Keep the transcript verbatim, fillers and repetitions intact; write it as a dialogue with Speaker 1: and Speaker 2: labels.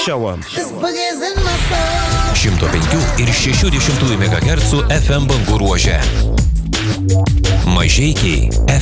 Speaker 1: Show.
Speaker 2: šimto penkių ir šešių dešimtųjų megahercų F M bangų ruože. Mažeikiai